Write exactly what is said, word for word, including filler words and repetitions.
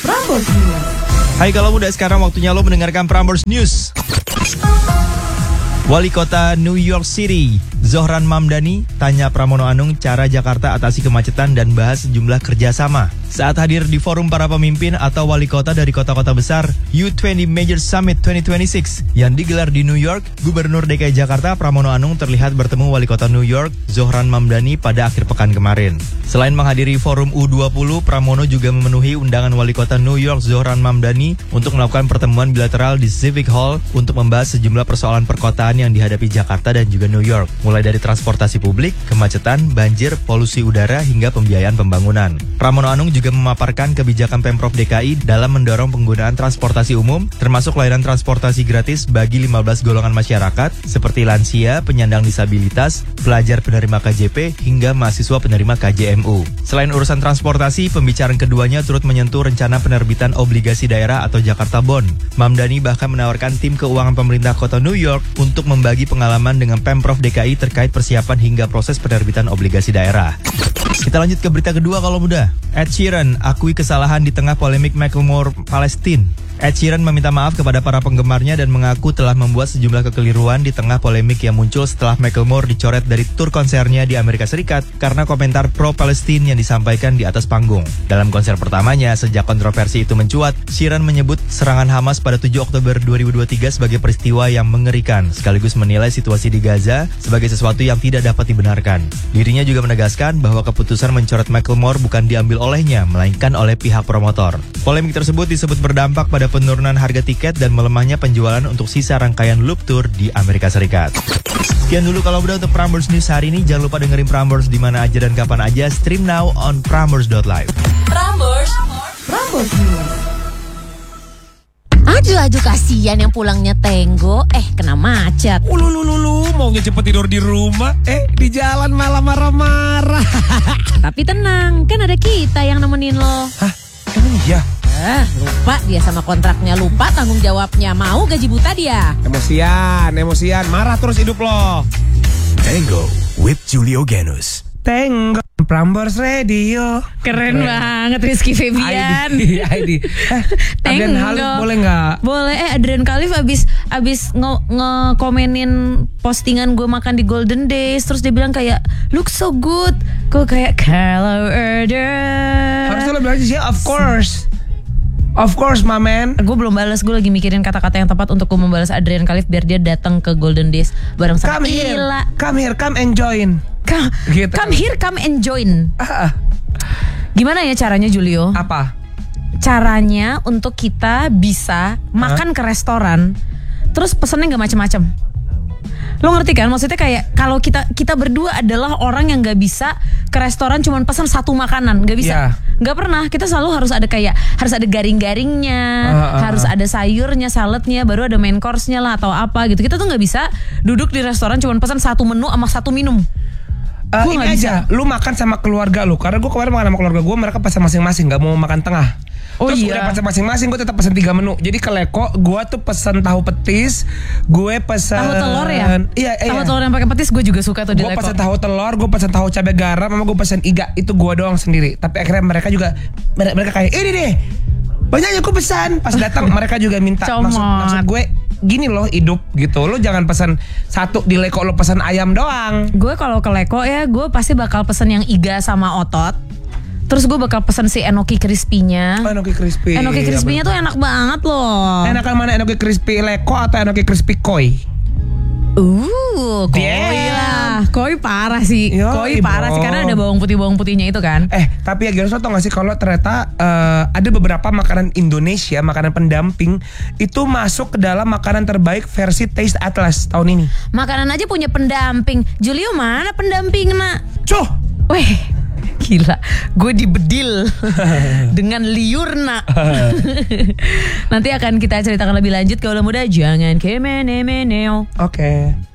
Prambors News. Hai kalau muda, sekarang waktunya lo mendengarkan Prambors News. Wali Kota New York City, Zohran Mamdani, tanya Pramono Anung cara Jakarta atasi kemacetan dan bahas sejumlah kerjasama. Saat hadir di forum para pemimpin atau wali kota dari kota-kota besar U dua puluh Major Summit dua ribu dua puluh enam yang digelar di New York, Gubernur D K I Jakarta Pramono Anung terlihat bertemu wali kota New York, Zohran Mamdani pada akhir pekan kemarin. Selain menghadiri forum U dua puluh, Pramono juga memenuhi undangan wali kota New York, Zohran Mamdani, untuk melakukan pertemuan bilateral di Civic Hall untuk membahas sejumlah persoalan perkotaan yang dihadapi Jakarta dan juga New York, mulai dari transportasi publik, kemacetan, banjir, polusi udara, hingga pembiayaan pembangunan. Pramono Anung juga memaparkan kebijakan Pemprov D K I dalam mendorong penggunaan transportasi umum, termasuk layanan transportasi gratis bagi lima belas golongan masyarakat, seperti lansia, penyandang disabilitas, pelajar penerima K J P, hingga mahasiswa penerima K J M U. Selain urusan transportasi, pembicaraan keduanya turut menyentuh rencana penerbitan obligasi daerah atau Jakarta Bond. Mamdani bahkan menawarkan tim keuangan pemerintah kota New York untuk membagi pengalaman dengan Pemprov D K I terkait persiapan hingga proses penerbitan obligasi daerah. Kita lanjut ke berita kedua kalau muda. Ed Sheeran akui kesalahan di tengah polemik Macklemore Palestine. Ed Sheeran meminta maaf kepada para penggemarnya dan mengaku telah membuat sejumlah kekeliruan di tengah polemik yang muncul setelah Macklemore dicoret dari tur konsernya di Amerika Serikat karena komentar pro-Palestina yang disampaikan di atas panggung. Dalam konser pertamanya sejak kontroversi itu mencuat, Sheeran menyebut serangan Hamas pada tujuh Oktober dua ribu dua puluh tiga sebagai peristiwa yang mengerikan, sekaligus menilai situasi di Gaza sebagai sesuatu yang tidak dapat dibenarkan. Dirinya juga menegaskan bahwa keputusan mencoret Macklemore bukan diambil olehnya, melainkan oleh pihak promotor. Polemik tersebut disebut berdampak pada penurunan harga tiket dan melemahnya penjualan untuk sisa rangkaian Loop Tour di Amerika Serikat. Sekian dulu kalau udah untuk Prambors News hari ini. Jangan lupa dengerin Prambors di mana aja dan kapan aja. Stream now on prambors dot live. Prambors, Prambors News. Aduh, aduh kasihan yang pulangnya tenggo, eh kena macet. Ululululu, maunya cepet tidur di rumah, eh di jalan malah marah-marah. Tapi tenang, kan ada kita yang nemenin lo. Hah? Emang iya? Eh, lupa dia sama kontraknya, lupa tanggung jawabnya. Mau gaji buta dia. Emosian, emosian, marah terus hidup lo. Tango with Julio Genus. Tango, Prambors Radio. Keren, Keren. banget Rizky Febian. I D, I D. Eh, Adrian Khalif boleh nggak? Boleh. Eh, Adrian Khalif abis abis nge nge-komenin postingan gue makan di Golden Days, terus dia bilang kayak look so good. Gue kayak kalau order. Harusnya lo bilang sih, of course. Of course, my man. Gue belum balas, gue lagi mikirin kata-kata yang tepat untuk gue membalas Adrian Khalif biar dia datang ke Golden Days bareng sama Come here, Ila. come here, come and join. Come, gitu. come here, come and join. Ah, ah. Gimana ya caranya, Julio? Apa? Caranya untuk kita bisa makan ke restoran, terus pesennya nggak macem-macem. Lo ngerti kan? Maksudnya kayak kalau kita kita berdua adalah orang yang nggak bisa ke restoran cuman pesan satu makanan, nggak bisa, yeah. nggak pernah. Kita selalu harus ada kayak harus ada garing-garingnya, uh, uh, harus ada sayurnya, saladnya, baru ada main course-nya lah atau apa gitu. Kita tuh nggak bisa duduk di restoran cuman pesan satu menu sama satu minum. Uh, ini aja, bisa. Lu makan sama keluarga lu. Karena gue kemarin makan sama keluarga gue, mereka pesan masing-masing, nggak mau makan tengah. Oh Terus iya. udah pesan masing-masing, gue tetap pesan tiga menu. Jadi ke Leko, gue tuh pesan tahu petis, gue pesan tahu telur ya. Iya, iya. Tahu telur yang pakai petis gue juga suka tuh di Leko. Gue pesan tahu telur, gue pesan tahu cabai garam, sama gue pesan iga. Itu gue doang sendiri. Tapi akhirnya mereka juga, mereka kayak ini deh, banyaknya gue pesan. Pas datang mereka juga minta. Maksud, maksud gue gini loh hidup gitu. Lo jangan pesan satu di Leko, lo pesan ayam doang. Gue kalau ke Leko ya, gue pasti bakal pesan yang iga sama otot. Terus gue bakal pesen si enoki crispy-nya. Oh, enoki crispy. Enoki crispy-nya tuh enak banget loh. Enakan mana, enoki crispy Leko atau enoki crispy koi? Uh, koi yeah. lah. Koi parah sih. Yo, koi ibo. parah sih karena ada bawang putih-bawang putihnya itu kan. Eh, tapi ya Genos, lo tau gak sih kalau ternyata uh, ada beberapa makanan Indonesia, makanan pendamping itu masuk ke dalam makanan terbaik versi Taste Atlas tahun ini. Makanan aja punya pendamping. Julio mana pendamping nak? Cuh. Weh. Gila, gue dibedil dengan liurna. Nanti akan kita ceritakan lebih lanjut. Kalau muda jangan kemene-meneo. Oke. Okay.